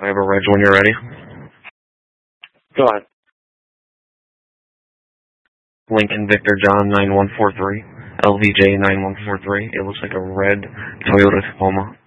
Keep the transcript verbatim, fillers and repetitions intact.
I have a reg when you're ready. Go ahead. Lincoln Victor John nine one four three, L V J nine one four three. It looks like a red Toyota Tacoma.